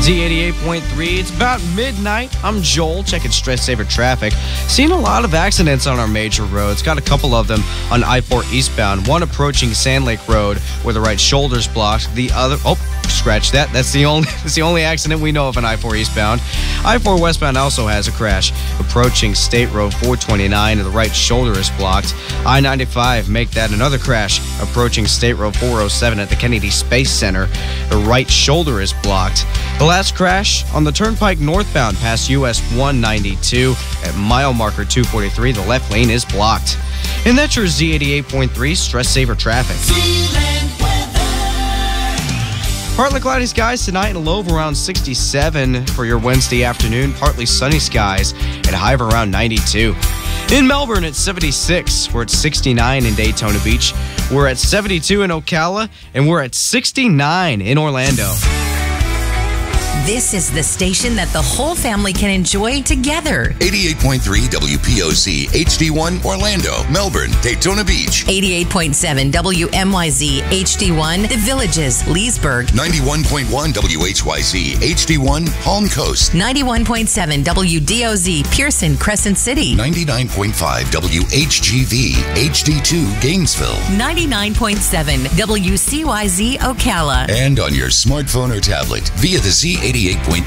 Z88.3. It's about midnight. I'm Joel, checking Stress Saver traffic. Seeing a lot of accidents on our major roads. Got a couple of them on I-4 eastbound. One approaching Sand Lake Road where the right shoulder's blocked. The other, scratch that. That's the only accident we know of on I-4 eastbound. I-4 westbound also has a crash approaching State Road 429 and the right shoulder is blocked. I-95 make that another crash approaching State Road 407 at the Kennedy Space Center. The right shoulder is blocked. The last crash on the Turnpike northbound past US 192 at mile marker 243. The left lane is blocked. And that's your Z88.3 Stress Saver traffic. Partly cloudy skies tonight and a low of around 67 for your Wednesday afternoon. Partly sunny skies and a high of around 92. In Melbourne, it's 76. We're at 69 in Daytona Beach. We're at 72 in Ocala. And we're at 69 in Orlando. This is the station that the whole family can enjoy together. 88.3 WPOC HD1 Orlando, Melbourne, Daytona Beach. 88.7 WMYZ HD1 The Villages, Leesburg. 91.1 WHYZ HD1 Palm Coast. 91.7 WDOZ Pearson, Crescent City. 99.5 WHGV HD2 Gainesville. 99.7 WCYZ Ocala. And on your smartphone or tablet via the Z88.3